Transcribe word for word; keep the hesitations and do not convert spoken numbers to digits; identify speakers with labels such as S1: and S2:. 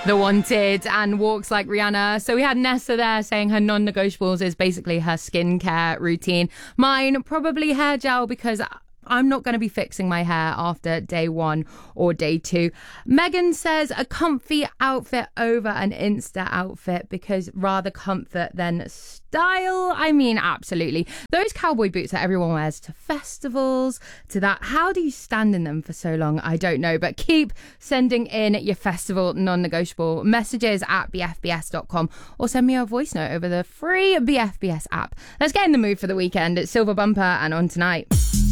S1: The Wanted and Walks Like Rihanna. So we had Nessa there saying her non-negotiables is basically her skincare routine. Mine, probably hair gel, because I'm not going to be fixing my hair after day one or day two. Megan says a comfy outfit over an Insta outfit because rather comfort than style. I mean, absolutely. Those cowboy boots that everyone wears to festivals, to that. How do you stand in them for so long? I don't know. But keep sending in your festival non-negotiable messages at b f b s dot com or send me a voice note over the free B F B S app. Let's get in the mood for the weekend. It's Silver Bumper and On Tonight.